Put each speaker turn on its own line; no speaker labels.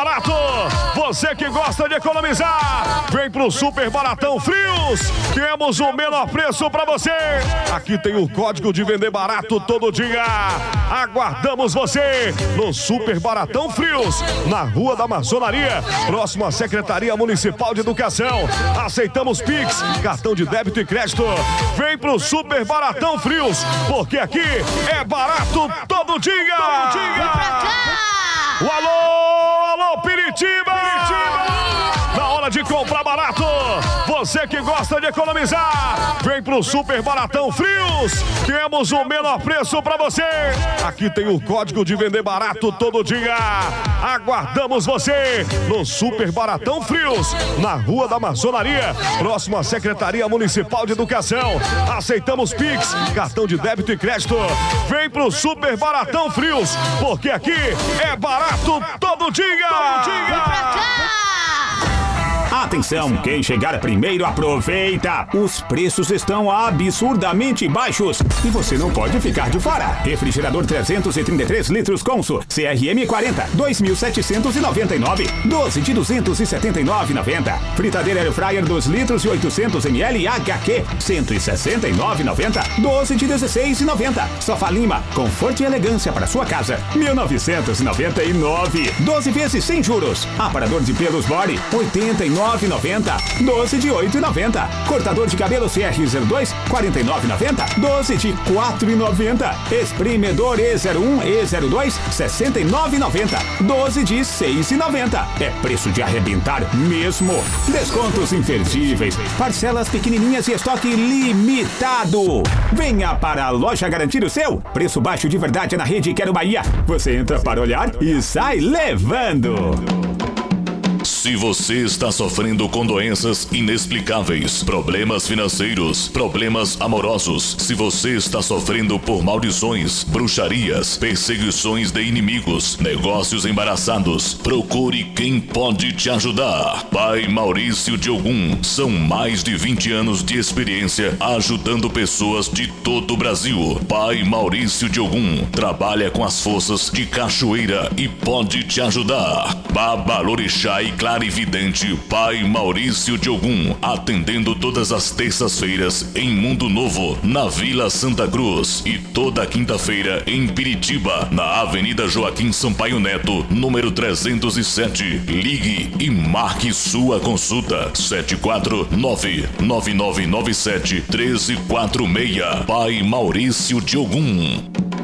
barato. Você que gosta de economizar, vem pro Super Baratão Frios. Temos o menor preço pra você. Aqui tem o código de vender barato todo dia. Aguardamos você no Super Baratão Frios, na Rua da Maçonaria, próximo à Secretaria Municipal de Educação. Aceitamos Pix, cartão de débito e crédito. Vem pro Super Baratão Frios, porque aqui é barato todo dia.
Vem pra cá!
O alô, Piritiba! Na hora de comprar barato, você que gosta de economizar, vem pro Super Baratão Frios. Temos o menor preço pra você. Aqui tem o código de vender barato todo dia. Aguardamos você no Super Baratão Frios, na Rua da Maçonaria, próximo à Secretaria Municipal de Educação. Aceitamos Pix, cartão de débito e crédito. Vem pro Super Baratão Frios, porque aqui é barato todo dia.
Vem pra cá!
Atenção, quem chegar primeiro aproveita! Os preços estão absurdamente baixos e você não pode ficar de fora. Refrigerador 333 litros Consul, CRM 40, 2.799, 12 de 279,90. Fritadeira Air Fryer 2 litros e 800 ml HQ, 169,90, 12 de 16,90. Sofá Lima, conforto e elegância para sua casa, 1.999, 12 vezes sem juros. Aparador de pelos Body, 89,90, 12 de 8,90. Cortador de cabelo CR02, 49,90, 12 de 4,90. Espremedor E01, E02, 69,90, 12 de 6,90. É preço de arrebentar mesmo. Descontos imperdíveis, parcelas pequenininhas e estoque limitado. Venha para a loja garantir o seu. Preço baixo de verdade na rede Quero Bahia. Você entra para olhar e sai levando.
Se você está sofrendo com doenças inexplicáveis, problemas financeiros, problemas amorosos, se você está sofrendo por maldições, bruxarias, perseguições de inimigos, negócios embaraçados, procure quem pode te ajudar. Pai Maurício de Ogum, são mais de 20 anos de experiência ajudando pessoas de todo o Brasil. Pai Maurício de Ogum trabalha com as forças de cachoeira e pode te ajudar. Babalorixá e clarividente Pai Maurício de Ogum, atendendo todas as terças-feiras em Mundo Novo, na Vila Santa Cruz, e toda quinta-feira em Piritiba, na Avenida Joaquim Sampaio Neto, número 307. Ligue e marque sua consulta. 749-9997-1346. Pai Maurício de Ogum.